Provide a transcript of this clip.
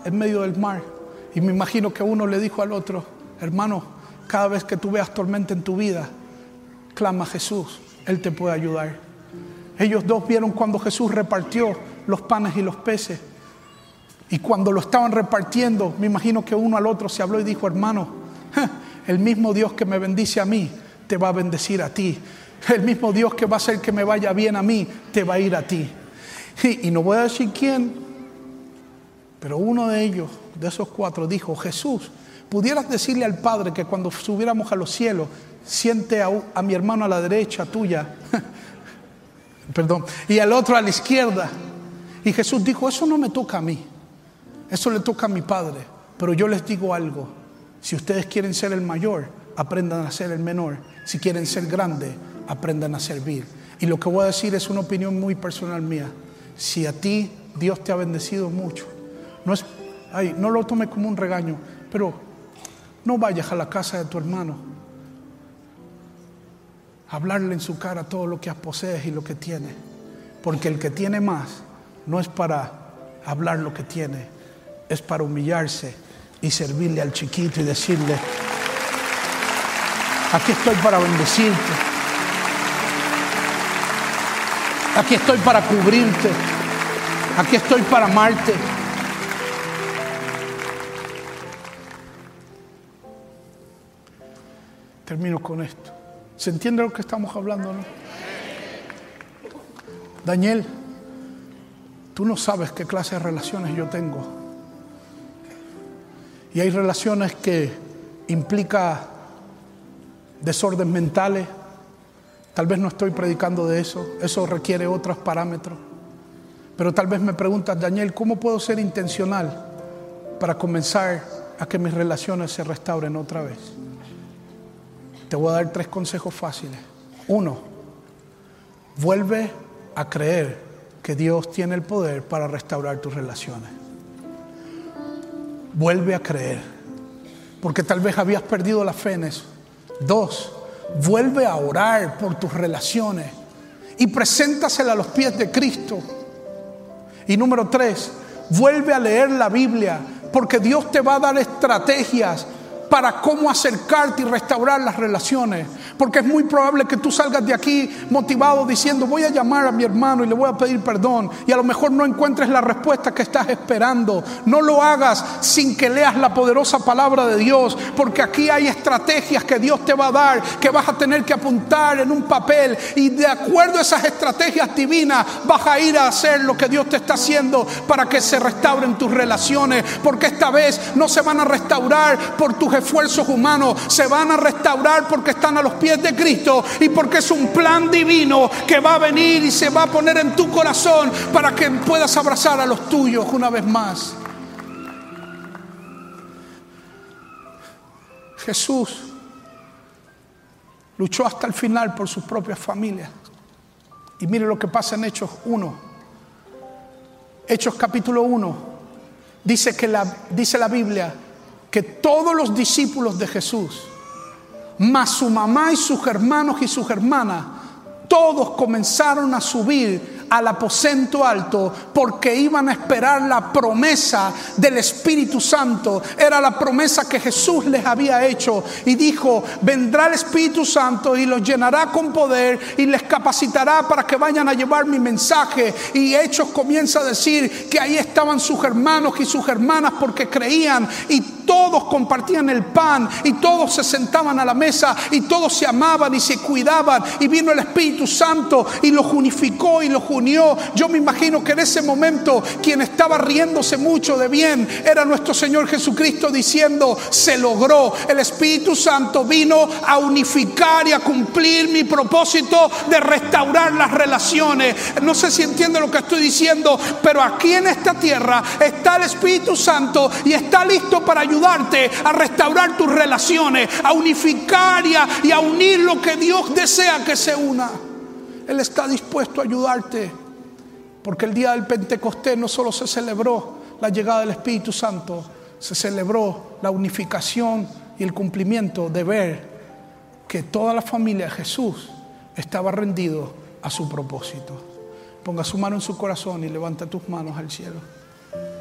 en medio del mar. Y me imagino que uno le dijo al otro: hermano, cada vez que tú veas tormenta en tu vida, clama a Jesús, Él te puede ayudar. Ellos dos vieron cuando Jesús repartió los panes y los peces. Y cuando lo estaban repartiendo, me imagino que uno al otro se habló y dijo: hermano, el mismo Dios que me bendice a mí, te va a bendecir a ti. El mismo Dios que va a hacer que me vaya bien a mí, te va a ir a ti. Y no voy a decir quién, pero uno de ellos, de esos cuatro, dijo: Jesús, ¿pudieras decirle al Padre que cuando subiéramos a los cielos, siente a mi hermano a la derecha tuya? Perdón. Y al otro a la izquierda. Y Jesús dijo: eso no me toca a mí, eso le toca a mi Padre. Pero yo les digo algo: si ustedes quieren ser el mayor, aprendan a ser el menor. Si quieren ser grande, aprendan a servir. Y lo que voy a decir es una opinión muy personal mía. Si a ti Dios te ha bendecido mucho, no lo tomes como un regaño, pero no vayas a la casa de tu hermano a hablarle en su cara todo lo que posees y lo que tiene. Porque el que tiene más no es para hablar lo que tiene, es para humillarse y servirle al chiquito y decirle: aquí estoy para bendecirte, aquí estoy para cubrirte, aquí estoy para amarte. Termino con esto. ¿Se entiende lo que estamos hablando, no? Daniel, tú no sabes qué clase de relaciones yo tengo. Y hay relaciones que implican desórdenes mentales. Tal vez no estoy predicando de eso. Eso requiere otros parámetros. Pero tal vez me preguntas: Daniel, ¿cómo puedo ser intencional para comenzar a que mis relaciones se restauren otra vez? Te voy a dar 3 consejos fáciles. 1, vuelve a creer que Dios tiene el poder para restaurar tus relaciones. Vuelve a creer, porque tal vez habías perdido la fe en eso. 2, vuelve a orar por tus relaciones y preséntaselas a los pies de Cristo. Y número 3, vuelve a leer la Biblia, porque Dios te va a dar estrategias para cómo acercarte y restaurar las relaciones. Porque es muy probable que tú salgas de aquí motivado diciendo: voy a llamar a mi hermano y le voy a pedir perdón, y a lo mejor no encuentres la respuesta que estás esperando. No lo hagas sin que leas la poderosa palabra de Dios, porque aquí hay estrategias que Dios te va a dar, que vas a tener que apuntar en un papel, y de acuerdo a esas estrategias divinas vas a ir a hacer lo que Dios te está haciendo para que se restauren tus relaciones. Porque esta vez no se van a restaurar por tus esfuerzos humanos, se van a restaurar porque están a los pies de Cristo, y porque es un plan divino que va a venir y se va a poner en tu corazón para que puedas abrazar a los tuyos una vez más. Jesús luchó hasta el final por sus propias familias. Y mire lo que pasa en Hechos 1. Hechos capítulo 1. Dice la Biblia que todos los discípulos de Jesús, más su mamá y sus hermanos y sus hermanas, todos comenzaron a subir al aposento alto, porque iban a esperar la promesa del Espíritu Santo. Era la promesa que Jesús les había hecho, y dijo: vendrá el Espíritu Santo y los llenará con poder y les capacitará para que vayan a llevar mi mensaje. Y Hechos comienza a decir que ahí estaban sus hermanos y sus hermanas, porque creían, y todos compartían el pan, y todos se sentaban a la mesa, y todos se amaban y se cuidaban. Y vino el Espíritu Santo y los unificó y los unió. Yo me imagino que en ese momento quien estaba riéndose mucho de bien era nuestro Señor Jesucristo, diciendo: se logró. El Espíritu Santo vino a unificar y a cumplir mi propósito de restaurar las relaciones. No sé si entiende lo que estoy diciendo, pero aquí en esta tierra está el Espíritu Santo y está listo para ayudarte a restaurar tus relaciones, a unificar y a unir lo que Dios desea que se una. Él está dispuesto a ayudarte, porque el día del Pentecostés no solo se celebró la llegada del Espíritu Santo, se celebró la unificación y el cumplimiento de ver que toda la familia de Jesús estaba rendido a su propósito. Ponga su mano en su corazón y levanta tus manos al cielo.